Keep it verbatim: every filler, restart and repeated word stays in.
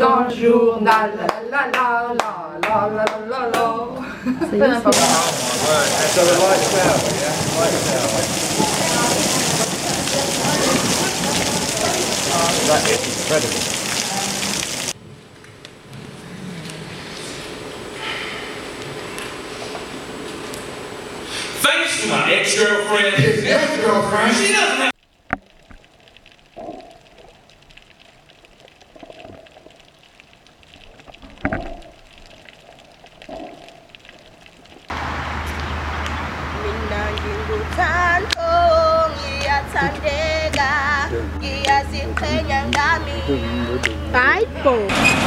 dans le journal. La la la la la la la la. C'est n'importe quoi. So the lights out, yeah? Lights out. That is incredible. Thanks to my ex-girlfriend. His ex-girlfriend? She doesn't have Cái bộ